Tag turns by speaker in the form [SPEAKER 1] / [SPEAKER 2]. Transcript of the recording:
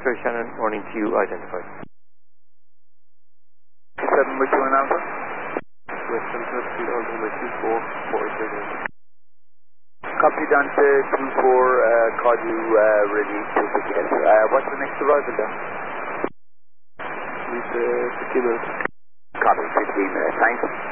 [SPEAKER 1] X-ray Shannon, morning to you, identified.
[SPEAKER 2] 7 with you and Alpha.
[SPEAKER 3] Western Taxi, Ultimate 24, 47.
[SPEAKER 2] Copy down to 24, call you ready to pick it up. What's the next arrival there?
[SPEAKER 3] With 15 minutes.
[SPEAKER 2] Copy, 15 minutes, thanks.